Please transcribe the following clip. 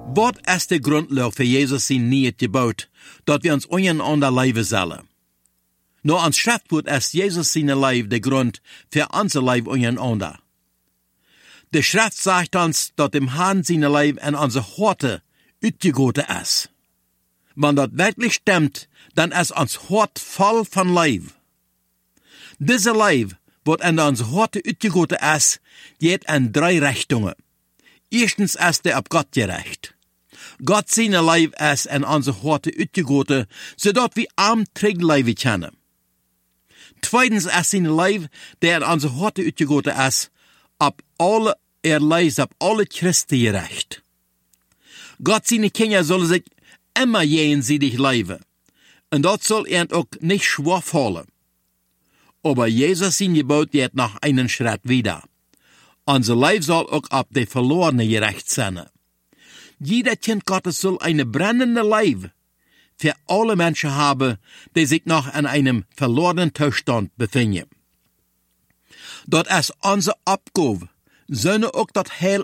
Wat is de grondslag voor Jezus zijn nieuwe gebod, dat we ons ondereinander leven zullen? Nou, aan Schriftwoord ist Jesus sein Leib der Grund für unser Leib untereinander. Die Schrift sagt uns, dass dem Herrn sein Leib in unsere Horte utgegoten ist. Wenn das wirklich stimmt, dann ist uns Hort voll von Leib. Diese Leib, was in unsere Horte utgegoten ist, geht in 3 Richtungen. Erstens ist der ab Gott gerecht. Gott seine Leib ist in unsere Horte utgegoten, sodass wir arm Trägleibe kennen. Zweitens ist sein Leib, der in unsere Horte utgegoten ist, ab alle ab alle Christen gerecht. Gott seine Kinder sollen sich immer jenseitig leben. Und das soll auch nicht schwer fallen. Aber Jesus sein Gebot geht noch einen Schritt wieder. Unser Leib soll auch ab der Verlorene gerecht sein. Jeder Kind Gottes soll eine brennende Leib für alle Menschen haben, die sich noch in einem verlorenen Zustand befinden. Dort ist unsere Abgabe, sollen auch das Heil